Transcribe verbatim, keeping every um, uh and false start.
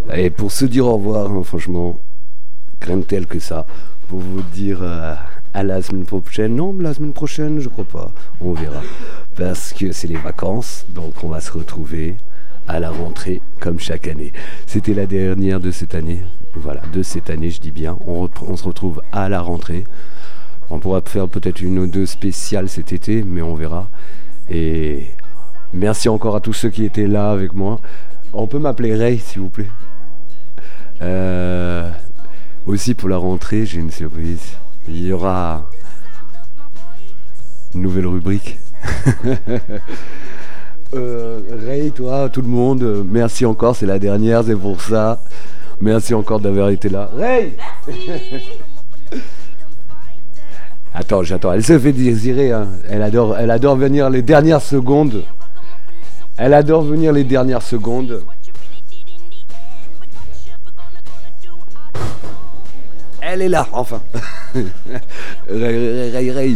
Et pour se dire au revoir, hein, franchement, rien de tel que ça. Pour vous dire euh, à la semaine prochaine. Non, la semaine prochaine, je crois pas. On verra. Parce que c'est les vacances, donc on va se retrouver à la rentrée, comme chaque année. C'était la dernière de cette année. Voilà, de cette année, je dis bien. On, rep- on se retrouve à la rentrée. On pourra faire peut-être une ou deux spéciales cet été, mais on verra. Et merci encore à tous ceux qui étaient là avec moi. On peut m'appeler Ray, s'il vous plaît. Euh, aussi pour la rentrée, j'ai une surprise. Il y aura une nouvelle rubrique. euh, Ray, toi, tout le monde, euh, merci encore, c'est la dernière, c'est pour ça. Merci encore d'avoir été là. Ray. Attends, j'attends. Elle se fait désirer. Hein. Elle adore, elle adore venir les dernières secondes. Elle adore venir les dernières secondes. Elle est là, enfin. Ray, Ray, Ray.